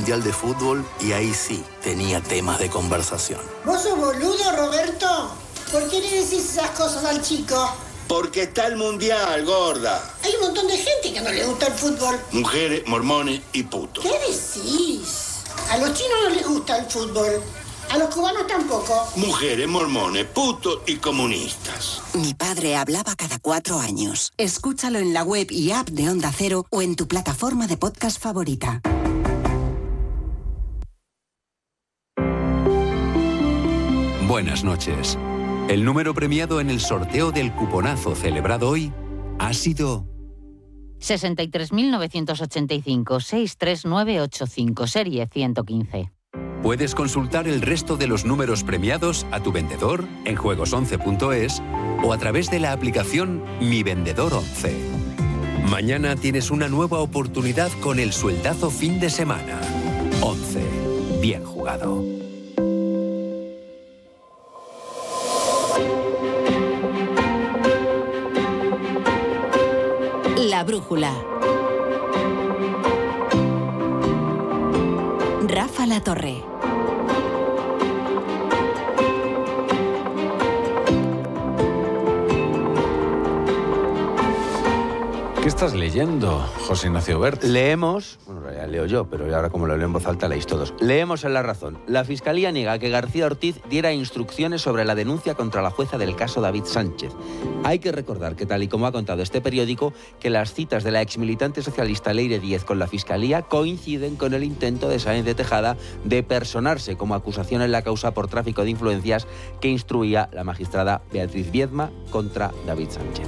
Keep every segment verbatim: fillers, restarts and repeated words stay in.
Mundial de Fútbol y ahí sí tenía temas de conversación. ¿Vos sos boludo, Roberto? ¿Por qué le decís esas cosas al chico? Porque está el Mundial, gorda. Hay un montón de gente que no le gusta el fútbol. Mujeres, mormones y putos. ¿Qué decís? A los chinos no les gusta el fútbol. A los cubanos tampoco. Mujeres, mormones, putos y comunistas. Mi padre hablaba cada cuatro años. Escúchalo en la web y app de Onda Cero o en tu plataforma de podcast favorita. Buenas noches. El número premiado en el sorteo del cuponazo celebrado hoy ha sido sesenta y tres mil novecientos ochenta y cinco, seis tres nueve ocho cinco, serie ciento quince. Puedes consultar el resto de los números premiados a tu vendedor en juegos once punto es o a través de la aplicación Mi Vendedor once. Mañana tienes una nueva oportunidad con el sueldazo fin de semana. once. Bien jugado. La brújula. Rafa La Torre. ¿Qué estás leyendo, José Ignacio Bert? Leemos, bueno, ya leo yo, pero ahora como lo leo en voz alta leéis todos. Leemos en La Razón. La Fiscalía niega que García Ortiz diera instrucciones sobre la denuncia contra la jueza del caso David Sánchez. Hay que recordar que, tal y como ha contado este periódico, que las citas de la exmilitante socialista Leire Díez con la Fiscalía coinciden con el intento de Sáenz de Tejada de personarse como acusación en la causa por tráfico de influencias que instruía la magistrada Beatriz Viedma contra David Sánchez.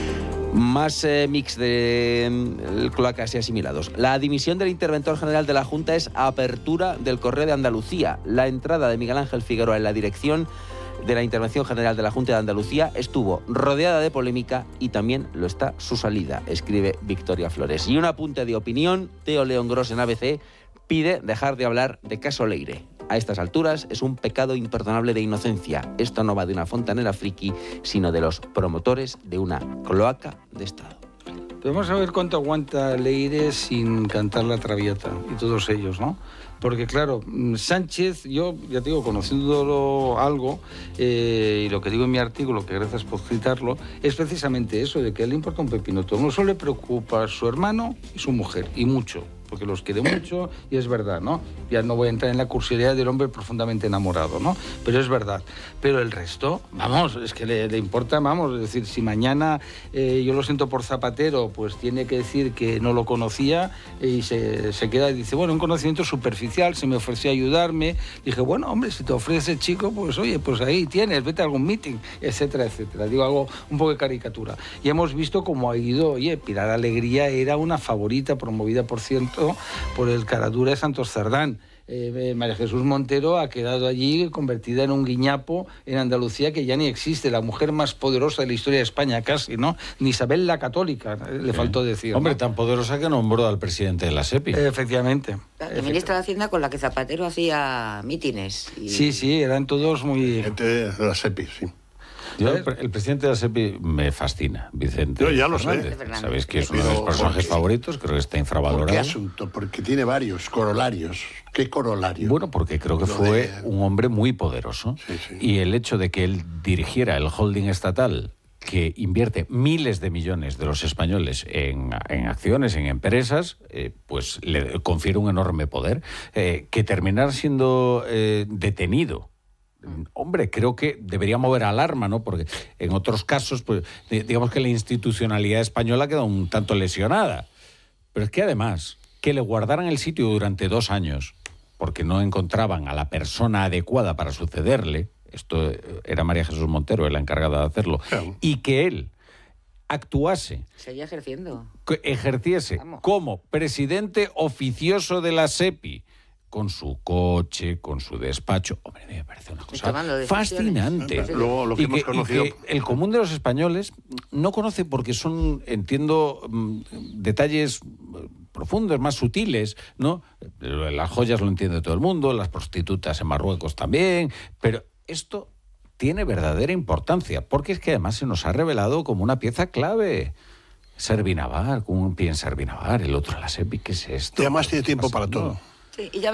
Más eh, mix de eh, cloacas y asimilados. La dimisión del interventor general de la Junta es apertura del Correo de Andalucía. La entrada de Miguel Ángel Figueroa en la dirección de la Intervención General de la Junta de Andalucía estuvo rodeada de polémica y también lo está su salida, escribe Victoria Flores. Y un apunte de opinión, Teo León Gros en A B C pide dejar de hablar de caso Leire. A estas alturas es un pecado imperdonable de inocencia. Esto no va de una fontanera friki, sino de los promotores de una cloaca de Estado. Vamos a ver cuánto aguanta Leire sin cantar la Traviata, y todos ellos, ¿no? Porque claro, Sánchez, yo ya te digo, conociéndolo algo, eh, y lo que digo en mi artículo, que gracias por citarlo, es precisamente eso, de que a él le importa un pepino todo. No solo le preocupa su hermano y su mujer, y mucho, porque los quiere mucho, y es verdad, ¿no? Ya no voy a entrar en la cursilería del hombre profundamente enamorado, ¿no? Pero es verdad. Pero el resto, vamos, es que le, le importa, vamos, es decir, si mañana eh, yo lo siento por Zapatero, pues tiene que decir que no lo conocía y se, se queda y dice, bueno, un conocimiento superficial, se me ofreció ayudarme. Dije, bueno, hombre, si te ofrece chico, pues oye, pues ahí tienes, vete a algún meeting, etcétera, etcétera. Digo algo un poco de caricatura. Y hemos visto cómo ha ido, oye, Pilar Alegría era una favorita promovida, por cierto, por el caradura de Santos Cerdán. Eh, María Jesús Montero ha quedado allí convertida en un guiñapo en Andalucía que ya ni existe, la mujer más poderosa de la historia de España casi, ¿no? Ni Isabel la Católica, eh, le sí. faltó decir. Hombre, ¿no? tan poderosa que nombró al presidente de la SEPI. Eh, efectivamente. La ministra de Hacienda con la que Zapatero hacía mítines. Y... Sí, sí, eran todos muy... Gente de la SEPI, sí. Yo, el, el presidente de la SEPI me fascina, Vicente. Yo ya lo Fernández. sé. Sabéis que es uno de mis personajes favoritos, creo que está infravalorado. ¿Por qué asunto? Porque tiene varios corolarios. ¿Qué corolario? Bueno, porque creo que lo fue de... un hombre muy poderoso. Sí, sí. Y el hecho de que él dirigiera el holding estatal que invierte miles de millones de los españoles en, en acciones, en empresas, eh, pues le confiere un enorme poder. Eh, que terminar siendo eh, detenido, hombre, creo que debería mover alarma, ¿no? Porque en otros casos, pues, digamos que la institucionalidad española queda un tanto lesionada. Pero es que además, que le guardaran el sitio durante dos años, porque no encontraban a la persona adecuada para sucederle, esto era María Jesús Montero, la encargada de hacerlo, sí. Y que él actuase... Seguía ejerciendo. Que ejerciese Vamos. como presidente oficioso de la SEPI, con su coche, con su despacho. Hombre, me parece una cosa fascinante. Luego, lo que y, hemos que, conocido... y que el común de los españoles no conoce porque son, entiendo, detalles profundos, más sutiles, ¿no? Las joyas lo entiende todo el mundo, las prostitutas en Marruecos también, pero esto tiene verdadera importancia, porque es que además se nos ha revelado como una pieza clave. Servinavar, con un pie en Servinavar, el otro la SEPI, ¿qué es esto? Y además tiene tiempo para todo. Sí, y ya